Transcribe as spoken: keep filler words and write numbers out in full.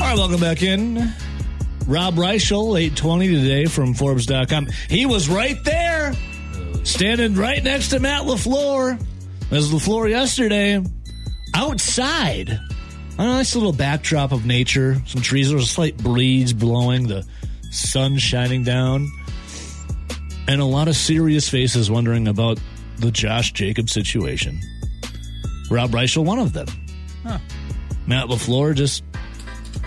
right, welcome back in. Rob Reichel, eight twenty today from Forbes dot com. He was right there, standing right next to Matt LaFleur. As LaFleur yesterday, outside. A nice little backdrop of nature. Some trees. There was a slight breeze blowing. The sun shining down. And a lot of serious faces wondering about the Josh Jacobs situation. Rob Reichel, one of them. Huh. Matt LaFleur just